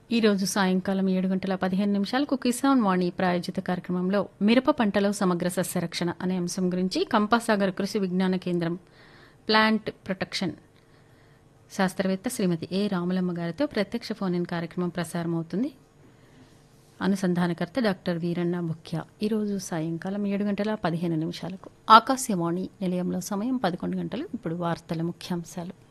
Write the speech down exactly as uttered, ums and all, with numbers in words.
ఈరోజు సాయంకాలం ఏడు గంటల పదిహేను నిమిషాలకు కిసాన్ వాణి ప్రాయోజిత కార్యక్రమంలో మిరప పంటలో సమగ్ర సస్యరక్షణ అనే అంశం గురించి కంపాసాగర్ కృషి విజ్ఞాన కేంద్రం ప్లాంట్ ప్రొటెక్షన్ శాస్త్రవేత్త శ్రీమతి ఏ రాములమ్మ గారితో ప్రత్యక్ష ఫోన్ ఇన్ కార్యక్రమం ప్రసారం అవుతుంది. అనుసంధానకర్త డాక్టర్ వీరన్న ముఖ్య. ఈరోజు సాయంకాలం ఏడు గంటల పదిహేను నిమిషాలకు ఆకాశవాణి నిలయంలో సమయం పదకొండు గంటలు. ఇప్పుడు వార్తల ముఖ్యాంశాలు.